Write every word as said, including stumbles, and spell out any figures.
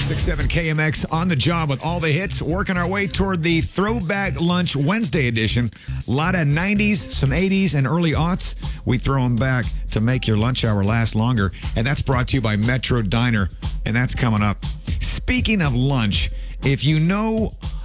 six seven K M X on the job with all the hits, working our way toward the Throwback Lunch Wednesday edition. A lot of nineties, some eighties, and early aughts. We throw them back to make your lunch hour last longer, and that's brought to you by Metro Diner, and that's coming up. Speaking of lunch, if you know